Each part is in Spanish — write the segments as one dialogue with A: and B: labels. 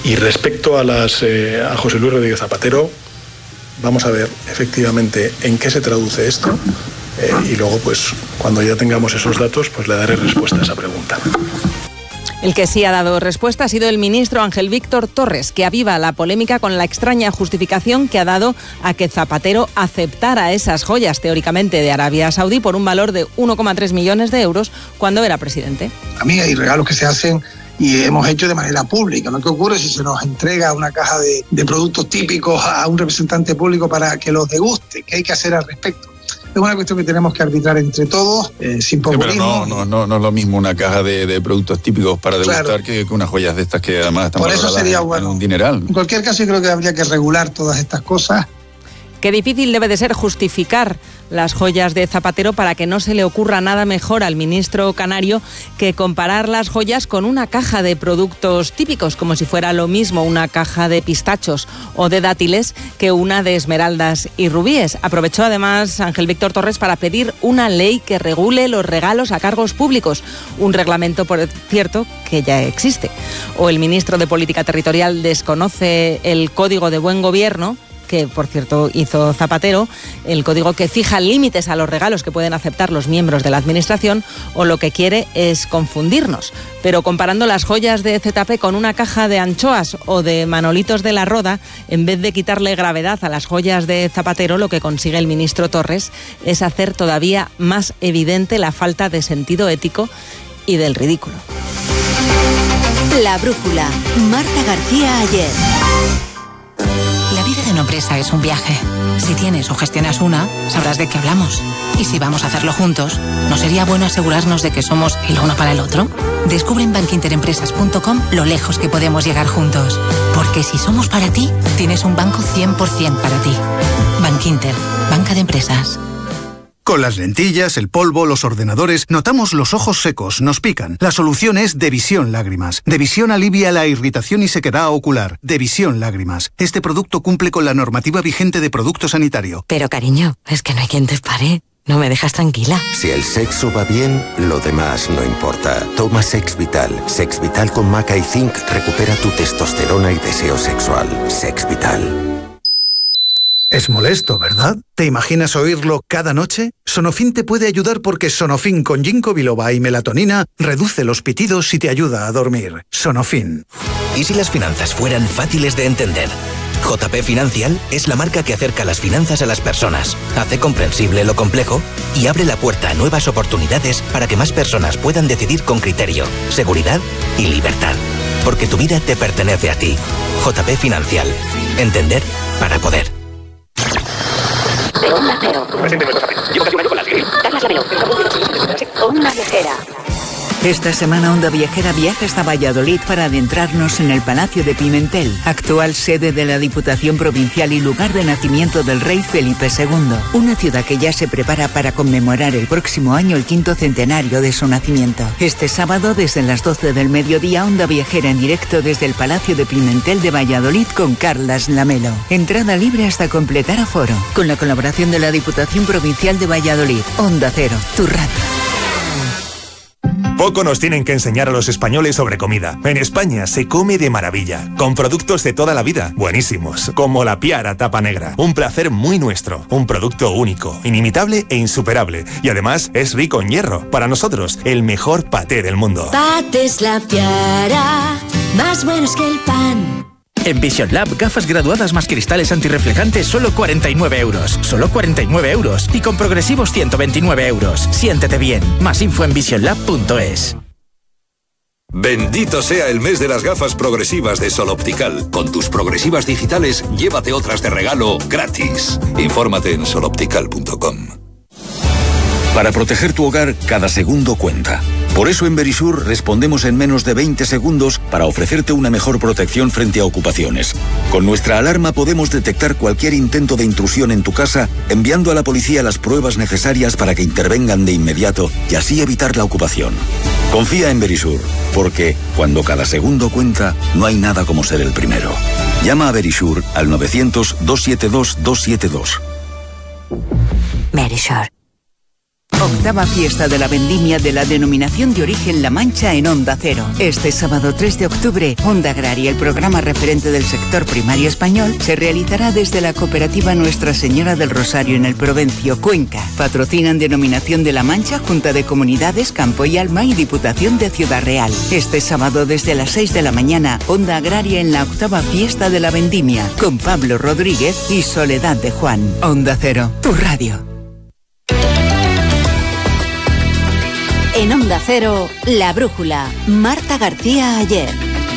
A: Y respecto a José Luis Rodríguez Zapatero, vamos a ver efectivamente en qué se traduce esto y luego, pues, cuando ya tengamos esos datos, pues le daré respuesta a esa pregunta.
B: El que sí ha dado respuesta ha sido el ministro Ángel Víctor Torres, que aviva la polémica con la extraña justificación que ha dado a que Zapatero aceptara esas joyas teóricamente de Arabia Saudí por un valor de 1,3 millones de euros cuando era presidente.
C: A mí hay regalos que se hacen y hemos hecho de manera pública, ¿no? ¿Qué ocurre si se nos entrega una caja de productos típicos a un representante público para que los deguste? ¿Qué hay que hacer al respecto? Es una cuestión que tenemos que arbitrar entre todos, sin populismo.
D: Sí, pero no es lo mismo una caja de productos típicos para degustar, claro, que unas joyas de estas que además están valoradas en un dineral.
C: En cualquier caso, yo creo que habría que regular todas estas cosas.
B: Qué difícil debe de ser justificar las joyas de Zapatero para que no se le ocurra nada mejor al ministro canario que comparar las joyas con una caja de productos típicos, como si fuera lo mismo una caja de pistachos o de dátiles que una de esmeraldas y rubíes. Aprovechó además Ángel Víctor Torres para pedir una ley que regule los regalos a cargos públicos, un reglamento, por cierto, que ya existe. O el ministro de Política Territorial desconoce el Código de Buen Gobierno, que por cierto hizo Zapatero, el código que fija límites a los regalos que pueden aceptar los miembros de la administración, o lo que quiere es confundirnos. Pero comparando las joyas de ZP con una caja de anchoas o de Manolitos de la Roda, en vez de quitarle gravedad a las joyas de Zapatero, lo que consigue el ministro Torres es hacer todavía más evidente la falta de sentido ético y del ridículo.
E: La brújula, Marta García Ayer.
F: La vida de una empresa es un viaje. Si tienes o gestionas una, sabrás de qué hablamos. Y si vamos a hacerlo juntos, ¿no sería bueno asegurarnos de que somos el uno para el otro? Descubre en bankinterempresas.com lo lejos que podemos llegar juntos. Porque si somos para ti, tienes un banco 100% para ti. Bankinter, banca de empresas.
G: Con las lentillas, el polvo, los ordenadores, notamos los ojos secos, nos pican. La solución es Devisión Lágrimas. Devisión alivia la irritación y sequedad ocular. Devisión Lágrimas. Este producto cumple con la normativa vigente de producto sanitario.
H: Pero cariño, es que no hay quien te pare. No me dejas tranquila.
I: Si el sexo va bien, lo demás no importa. Toma Sex Vital. Sex Vital con maca y zinc recupera tu testosterona y deseo sexual. Sex Vital.
G: Es molesto, ¿verdad? ¿Te imaginas oírlo cada noche? Sonofin te puede ayudar porque Sonofin con ginkgo biloba y melatonina reduce los pitidos y te ayuda a dormir. Sonofin.
J: ¿Y si las finanzas fueran fáciles de entender? JP Financial es la marca que acerca las finanzas a las personas, hace comprensible lo complejo y abre la puerta a nuevas oportunidades para que más personas puedan decidir con criterio, seguridad y libertad. Porque tu vida te pertenece a ti. JP Financial. Entender para poder.
K: Onda Cero. Llevo casi un año con la Siri. Carlas Lamelo. Onda Viajera.
L: Esta semana Onda Viajera viaja hasta Valladolid para adentrarnos en el Palacio de Pimentel, actual sede de la Diputación Provincial y lugar de nacimiento del rey Felipe II. Una ciudad que ya se prepara para conmemorar el próximo año el 5º centenario de su nacimiento. Este sábado, desde las 12 del mediodía, Onda Viajera en directo desde el Palacio de Pimentel de Valladolid con Carlas Lamelo. Entrada libre hasta completar aforo. Con la colaboración de la Diputación Provincial de Valladolid. Onda Cero, tu radio.
M: Poco nos tienen que enseñar a los españoles sobre comida. En España se come de maravilla, con productos de toda la vida, buenísimos, como la Piara Tapa Negra. Un placer muy nuestro, un producto único, inimitable e insuperable. Y además es rico en hierro. Para nosotros, el mejor paté del mundo.
N: Patés La Piara, más buenos que el pan.
O: En Vision Lab, gafas graduadas más cristales antirreflejantes, solo 49 euros. Solo 49 euros. Y con progresivos 129 euros. Siéntete bien. Más info en visionlab.es.
P: Bendito sea el mes de las gafas progresivas de Sol Optical. Con tus progresivas digitales, llévate otras de regalo gratis. Infórmate en soloptical.com.
Q: Para proteger tu hogar, cada segundo cuenta. Por eso en Verisur respondemos en menos de 20 segundos para ofrecerte una mejor protección frente a ocupaciones. Con nuestra alarma podemos detectar cualquier intento de intrusión en tu casa, enviando a la policía las pruebas necesarias para que intervengan de inmediato y así evitar la ocupación. Confía en Verisur, porque cuando cada segundo cuenta, no hay nada como ser el primero. Llama a Verisur al 900-272-272.
H: Verisur.
L: Octava fiesta de la vendimia de la denominación de origen La Mancha en Onda Cero. Este sábado 3 de octubre, Onda Agraria, el programa referente del sector primario español, se realizará desde la cooperativa Nuestra Señora del Rosario en el Provencio, Cuenca. Patrocinan Denominación de La Mancha, Junta de Comunidades, Campo y Alma y Diputación de Ciudad Real. Este sábado desde las 6 de la mañana, Onda Agraria en la octava fiesta de la vendimia, con Pablo Rodríguez y Soledad de Juan. Onda Cero, tu radio.
E: En Onda Cero, La Brújula, Marta García Ayer.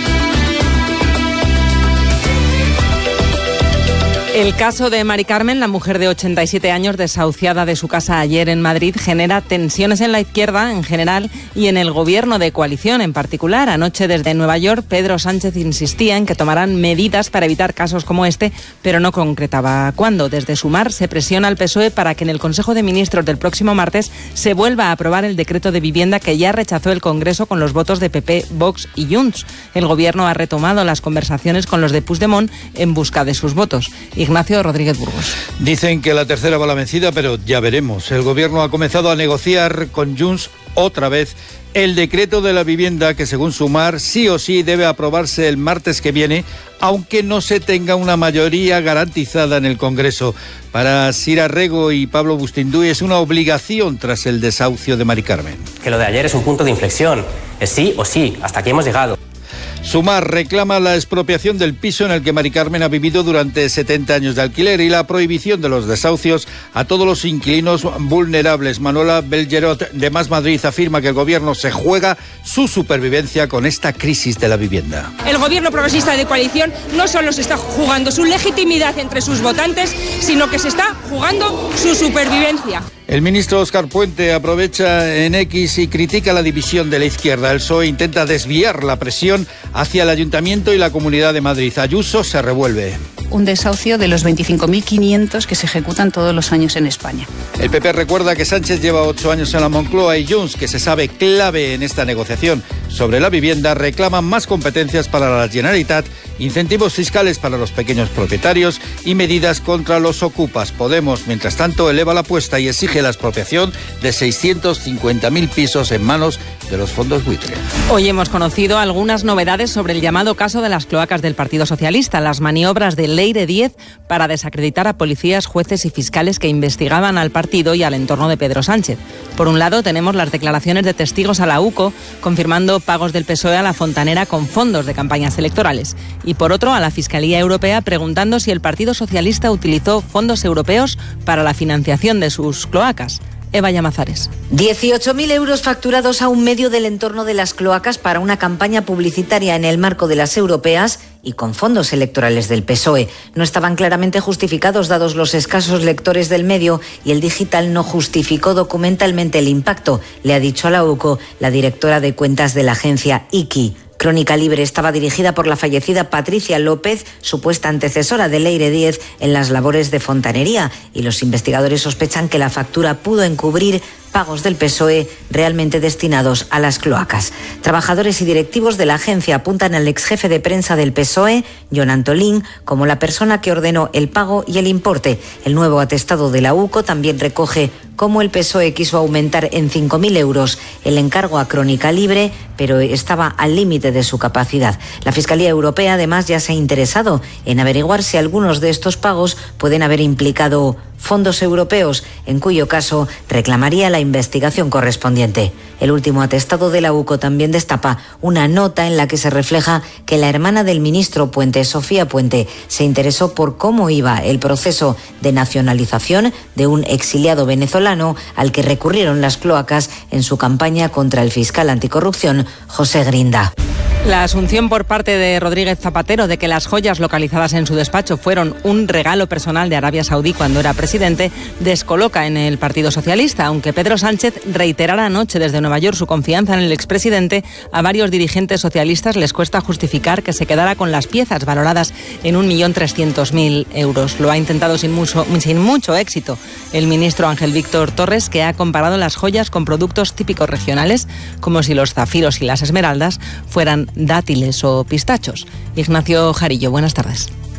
B: El caso de Mari Carmen, la mujer de 87 años desahuciada de su casa ayer en Madrid, genera tensiones en la izquierda en general y en el gobierno de coalición en particular. Anoche desde Nueva York, Pedro Sánchez insistía en que tomarán medidas para evitar casos como este, pero no concretaba cuándo. Desde Sumar se presiona al PSOE para que en el Consejo de Ministros del próximo martes se vuelva a aprobar el decreto de vivienda que ya rechazó el Congreso con los votos de PP, Vox y Junts. El gobierno ha retomado las conversaciones con los de Puigdemont en busca de sus votos. Ignacio Rodríguez Burgos.
R: Dicen que la tercera va la vencida, pero ya veremos. El gobierno ha comenzado a negociar con Junts otra vez el decreto de la vivienda que, según Sumar, sí o sí debe aprobarse el martes que viene, aunque no se tenga una mayoría garantizada en el Congreso. Para Sira Rego y Pablo Bustinduy es una obligación tras el desahucio de Mari Carmen.
S: Que lo de ayer es un punto de inflexión. Es sí o sí, hasta aquí hemos llegado.
R: Sumar reclama la expropiación del piso en el que Mari Carmen ha vivido durante 70 años de alquiler y la prohibición de los desahucios a todos los inquilinos vulnerables. Manuela Belgerot de Más Madrid afirma que el gobierno se juega su supervivencia con esta crisis de la vivienda.
T: El gobierno progresista de coalición no solo se está jugando su legitimidad entre sus votantes, sino que se está jugando su supervivencia.
R: El ministro Óscar Puente aprovecha en X y critica la división de la izquierda. El PSOE intenta desviar la presión hacia el Ayuntamiento y la Comunidad de Madrid. Ayuso se revuelve.
U: Un desahucio de los 25.500 que se ejecutan todos los años en España.
R: El PP recuerda que Sánchez lleva 8 años en la Moncloa y Junts, que se sabe clave en esta negociación sobre la vivienda, reclaman más competencias para la Generalitat, incentivos fiscales para los pequeños propietarios y medidas contra los ocupas. Podemos, mientras tanto, eleva la apuesta y exige la expropiación de 650.000 pisos en manos de los fondos buitre.
B: Hoy hemos conocido algunas novedades sobre el llamado caso de las cloacas del Partido Socialista, las maniobras de Leire Díez para desacreditar a policías, jueces y fiscales que investigaban al partido y al entorno de Pedro Sánchez. Por un lado, tenemos las declaraciones de testigos a la UCO confirmando pagos del PSOE a la Fontanera con fondos de campañas electorales. Y por otro, a la Fiscalía Europea preguntando si el Partido Socialista utilizó fondos europeos para la financiación de sus cloacas. Eva Llamazares.
V: 18.000 euros facturados a un medio del entorno de las cloacas para una campaña publicitaria en el marco de las europeas y con fondos electorales del PSOE. No estaban claramente justificados dados los escasos lectores del medio y el digital no justificó documentalmente el impacto, le ha dicho a la UCO la directora de cuentas de la agencia IKI. Crónica Libre estaba dirigida por la fallecida Patricia López, supuesta antecesora de Leire Díez en las labores de fontanería, y los investigadores sospechan que la factura pudo encubrir pagos del PSOE realmente destinados a las cloacas. Trabajadores y directivos de la agencia apuntan al exjefe de prensa del PSOE, Jon Antolín, como la persona que ordenó el pago y el importe. El nuevo atestado de la UCO también recoge cómo el PSOE quiso aumentar en 5.000 euros el encargo a Crónica Libre, pero estaba al límite de su capacidad. La Fiscalía Europea además ya se ha interesado en averiguar si algunos de estos pagos pueden haber implicado fondos europeos, en cuyo caso reclamaría la investigación correspondiente. El último atestado de la UCO también destapa una nota en la que se refleja que la hermana del ministro Puente, Sofía Puente, se interesó por cómo iba el proceso de nacionalización de un exiliado venezolano al que recurrieron las cloacas en su campaña contra el fiscal anticorrupción, José Grinda.
B: La asunción por parte de Rodríguez Zapatero de que las joyas localizadas en su despacho fueron un regalo personal de Arabia Saudí cuando era presidente descoloca en el Partido Socialista, aunque Pedro Sánchez reiterara anoche desde Nueva York su confianza en el expresidente. A varios dirigentes socialistas les cuesta justificar que se quedara con las piezas valoradas en 1.300.000 euros. Lo ha intentado sin mucho éxito el ministro Ángel Víctor Torres, que ha comparado las joyas con productos típicos regionales, como si los zafiros y las esmeraldas fueran dátiles o pistachos. Ignacio Jarillo, buenas tardes.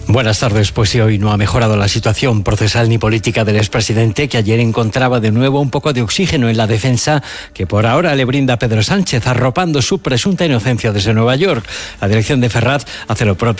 A: Buenas tardes. Pues sí, hoy no ha mejorado la situación procesal ni política del expresidente, que ayer encontraba de nuevo un poco de oxígeno en la defensa que por ahora le brinda Pedro Sánchez, arropando su presunta inocencia desde Nueva York. La dirección de Ferraz hace lo propio